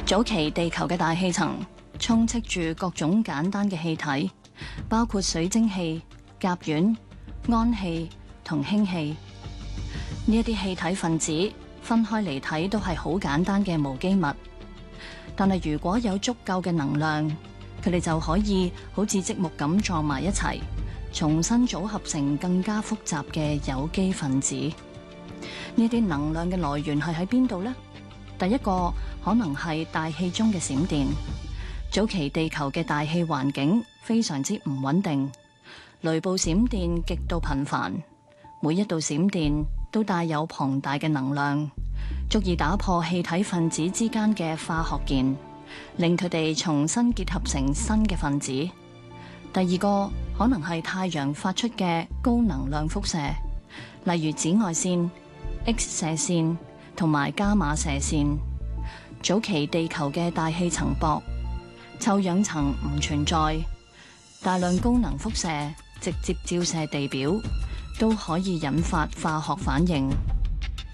早期地球嘅大氣層充斥住各種簡單嘅氣體，包括水蒸氣、甲烷、氨氣同氫氣。呢一啲氣體分子分開嚟睇都係好簡單嘅無機物，但係如果有足夠嘅能量，佢哋就可以好似積木咁撞埋一齊，重新組合成更加複雜嘅有機分子。呢啲能量嘅來源係喺邊度呢？第一個可能係大氣中嘅閃電。早期地球嘅大氣環境非常之唔穩定，雷暴閃電極度頻繁，每一道閃電都帶有龐大嘅能量，足以打破氣體分子之間嘅化學鍵，令佢哋重新結合成新嘅分子。第二個可能係太陽發出嘅高能量輻射，例如紫外線、X 射線同埋伽馬射線。早期地球嘅大氣層薄，臭氧層唔存在，大量高能輻射直接照射地表，都可以引發化學反應。